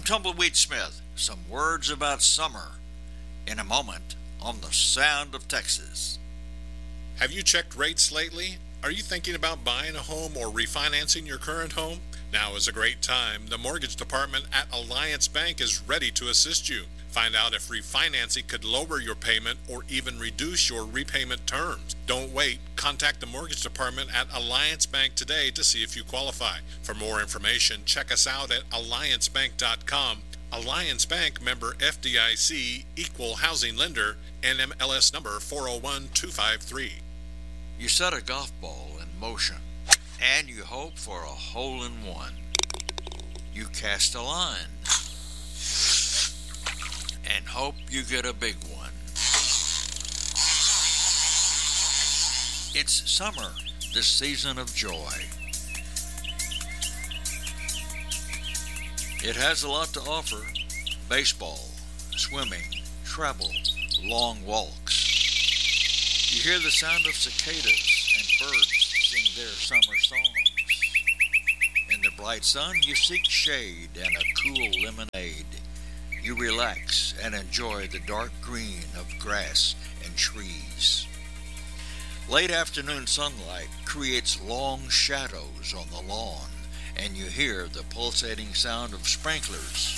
Tumbleweed Smith. Some words about summer in a moment on the Sound of Texas. Have you checked rates lately? Are you thinking about buying a home or refinancing your current home? Now is a great time. The mortgage department at Alliance Bank is ready to assist you. Find out if refinancing could lower your payment or even reduce your repayment terms. Don't wait. Contact the mortgage department at Alliance Bank today to see if you qualify. For more information, check us out at alliancebank.com. Alliance Bank, member FDIC, equal housing lender, NMLS number 401253. You set a golf ball in motion and you hope for a hole-in-one. You cast a line and hope you get a big one. It's summer, the season of joy. It has a lot to offer: baseball, swimming, travel, long walks. You hear the sound of cicadas and birds sing their summer songs. In the bright sun, you seek shade and a cool lemonade. You relax and enjoy the dark green of grass and trees. Late afternoon sunlight creates long shadows on the lawn, and you hear the pulsating sound of sprinklers.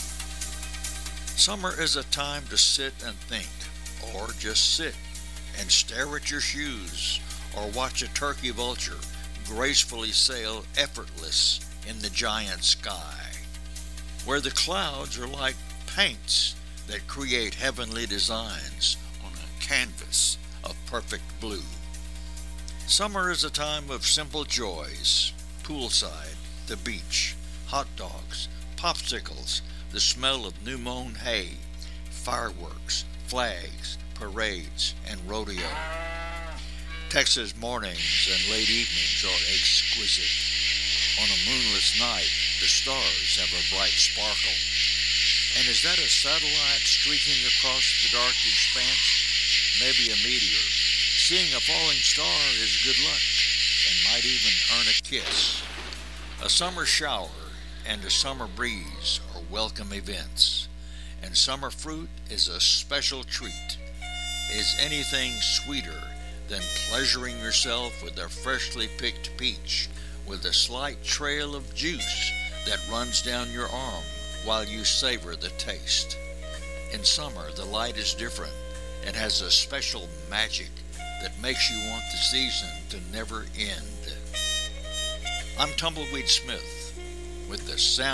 Summer is a time to sit and think, or just sit and stare at your shoes, or watch a turkey vulture gracefully sail effortless in the giant sky, where the clouds are like paints that create heavenly designs on a canvas of perfect blue. Summer is a time of simple joys: poolside, the beach, hot dogs, popsicles, the smell of new mown hay, fireworks, flags, parades, and rodeo. Texas mornings and late evenings are exquisite. On a moonless night, the stars have a bright sparkle. And is that a satellite streaking across the dark expanse? Maybe a meteor. Seeing a falling star is good luck and might even earn a kiss. A summer shower and a summer breeze are welcome events, and summer fruit is a special treat. Is anything sweeter than pleasuring yourself with a freshly picked peach with a slight trail of juice that runs down your arm while you savor the taste? In summer, the light is different and has a special magic that makes you want the season to never end. I'm Tumbleweed Smith with the Sound